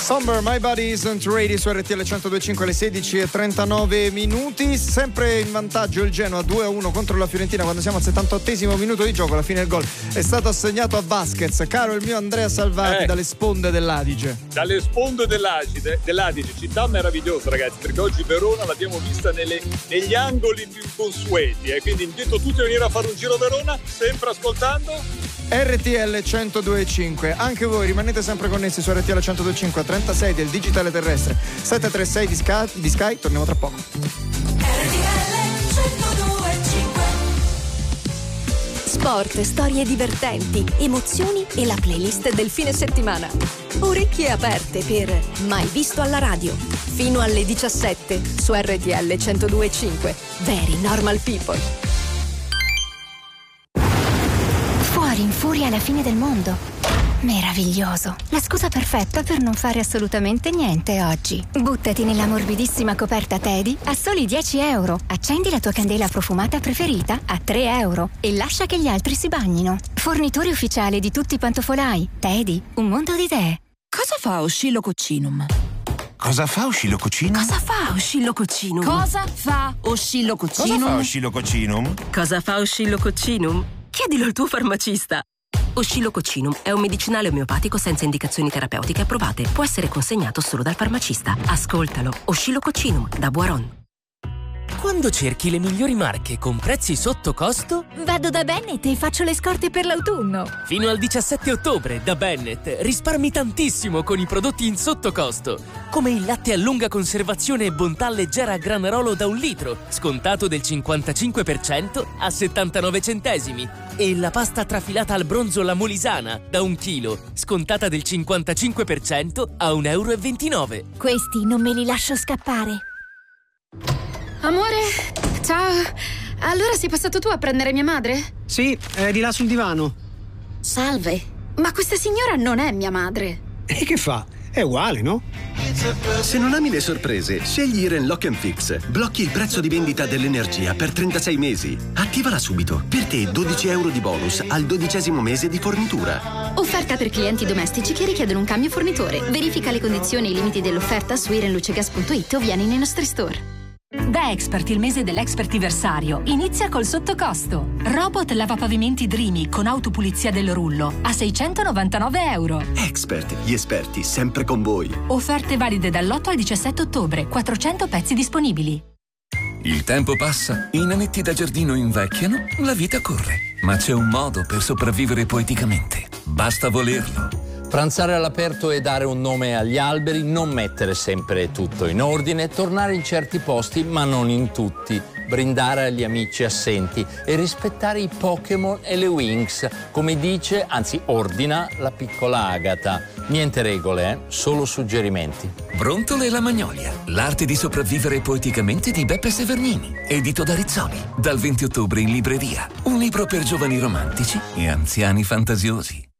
Somber, My Body Isn't Ready su RTL 102.5 alle 16:39. Sempre in vantaggio il Genoa 2-1 contro la Fiorentina quando siamo al 78esimo minuto di gioco. Alla fine il gol è stato assegnato a Vasquez, caro il mio Andrea Salvati, dalle sponde dell'Adige. Dalle sponde dell'Adige, città meravigliosa, ragazzi, perché oggi Verona l'abbiamo vista negli angoli più consueti, quindi invito tutti a venire a fare un giro a Verona, sempre ascoltando RTL 102.5. Anche voi rimanete sempre connessi su RTL 102.5 a 36 del digitale terrestre, 736 di Sky. Torniamo tra poco. Sport, storie divertenti, emozioni e la playlist del fine settimana. Orecchie aperte per Mai visto alla radio. Fino alle 17 su RTL 102.5. Very Normal People. Fuori in furia alla fine del mondo. Meraviglioso. La scusa perfetta per non fare assolutamente niente oggi. Buttati nella morbidissima coperta Teddy a soli 10 euro. Accendi la tua candela profumata preferita a 3 euro e lascia che gli altri si bagnino. Fornitore ufficiale di tutti i pantofolai. Teddy, un mondo di idee. Cosa fa Oscillococcinum? Cosa fa Oscillococcinum? Cosa fa Oscillococcinum? Cosa fa Oscillococcinum? Cosa fa Oscillococcinum? Chiedilo al tuo farmacista. Oscillococcinum è un medicinale omeopatico senza indicazioni terapeutiche approvate. Può essere consegnato solo dal farmacista. Ascoltalo. Oscillococcinum da Boiron. Quando cerchi le migliori marche con prezzi sotto costo, Vado da Bennett e faccio le scorte per l'autunno. fino al 17 ottobre da Bennett risparmi tantissimo con i prodotti in sotto costo, come il latte a lunga conservazione e bontà leggera a Granarolo da 1 litro, scontato del 55% a 79 centesimi, e la pasta trafilata al bronzo La Molisana da 1 chilo, scontata del 55% a 1,29 euro. Questi non me li lascio scappare. Amore, ciao. Allora sei passato tu a prendere mia madre? Sì, è di là sul divano. Salve, ma questa signora non è mia madre. E che fa? È uguale, no? Se non ami le sorprese, scegli Iren Lock & Fix. Blocchi il prezzo di vendita dell'energia per 36 mesi. Attivala subito. Per te 12 euro di bonus al 12° mese di fornitura. Offerta per clienti domestici che richiedono un cambio fornitore. Verifica le condizioni e i limiti dell'offerta su irenlucegas.it o vieni nei nostri store. Da Expert il mese dell'Expertiversario inizia col sottocosto. Robot lavapavimenti Dreamy con autopulizia del rullo a 699 euro. Expert, gli esperti sempre con voi. Offerte valide dall'8 al 17 ottobre, 400 pezzi disponibili. Il tempo passa, i nanetti da giardino invecchiano, la vita corre. Ma c'è un modo per sopravvivere poeticamente. Basta volerlo. Pranzare all'aperto e dare un nome agli alberi, non mettere sempre tutto in ordine, tornare in certi posti ma non in tutti, brindare agli amici assenti e rispettare i Pokémon e le Winx, come dice, anzi ordina la piccola Agata. Niente regole, solo suggerimenti. Brontole e la Magnolia, l'arte di sopravvivere poeticamente di Beppe Severnini, edito da Rizzoli, dal 20 ottobre in libreria. Un libro per giovani romantici e anziani fantasiosi.